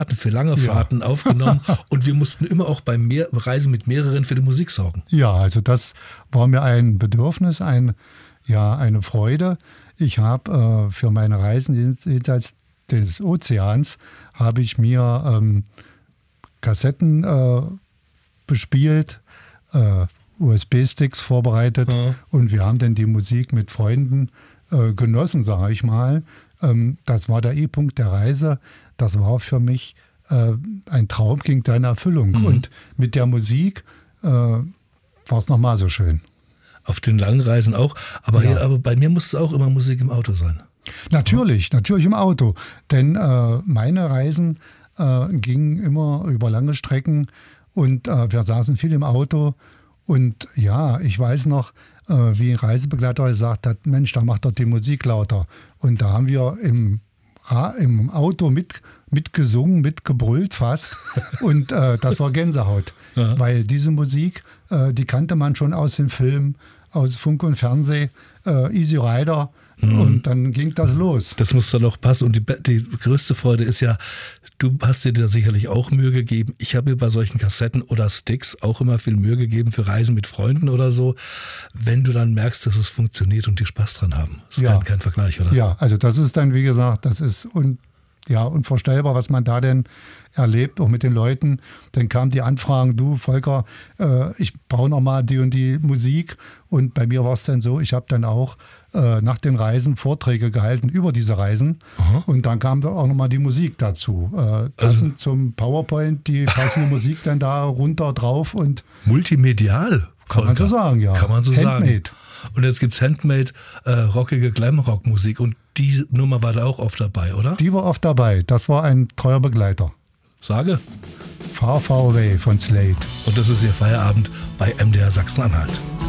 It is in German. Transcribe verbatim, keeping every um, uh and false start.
für lange Fahrten ja. aufgenommen und wir mussten immer auch bei mehr, Reisen mit mehreren für die Musik sorgen. Ja, also das war mir ein Bedürfnis, ein, ja, eine Freude. Ich habe äh, für meine Reisen jenseits des Ozeans habe ich mir ähm, Kassetten äh, bespielt, äh, U S B-Sticks vorbereitet ja. und wir haben dann die Musik mit Freunden äh, genossen, sage ich mal. Ähm, das war der E-Punkt der Reise. Das war für mich äh, ein Traum, ging da in Erfüllung. Mhm. Und mit der Musik äh, war es nochmal so schön. Auf den langen Reisen auch. Aber, ja. hier, aber bei mir muss es auch immer Musik im Auto sein. Natürlich, natürlich im Auto. Denn äh, meine Reisen äh, gingen immer über lange Strecken und äh, wir saßen viel im Auto. Und ja, ich weiß noch, äh, wie ein Reisebegleiter gesagt hat, Mensch, da macht doch die Musik lauter. Und da haben wir im, im Auto mit, mitgesungen, mitgebrüllt fast. Und äh, das war Gänsehaut. Ja. Weil diese Musik, äh, die kannte man schon aus den Filmen, aus Funk und Fernsehen, äh, Easy Rider. Und dann ging das los. Das muss dann auch passen. Und die, die größte Freude ist ja, du hast dir da sicherlich auch Mühe gegeben. Ich habe mir bei solchen Kassetten oder Sticks auch immer viel Mühe gegeben für Reisen mit Freunden oder so. Wenn du dann merkst, dass es funktioniert und die Spaß dran haben. Das ist ja. kein, kein Vergleich, oder? Ja, also das ist dann, wie gesagt, das ist un, ja, unvorstellbar, was man da denn erlebt, auch mit den Leuten. Dann kamen die Anfragen, du Volker, äh, ich brauche noch mal die und die Musik. Und bei mir war es dann so, ich habe dann auch äh, nach den Reisen Vorträge gehalten über diese Reisen. Aha. Und dann kam da auch noch mal die Musik dazu. Äh, passend also. zum PowerPoint, die passende Musik dann da runter drauf. Und multimedial, kann man so sagen, ja. Kann man so Handmade. sagen. Und jetzt gibt es Handmade, äh, rockige Glamrock-Musik. Und die Nummer war da auch oft dabei, oder? Die war oft dabei. Das war ein treuer Begleiter. Sage. Far, Far Away von Slade. Und das ist Ihr Feierabend bei M D R Sachsen-Anhalt.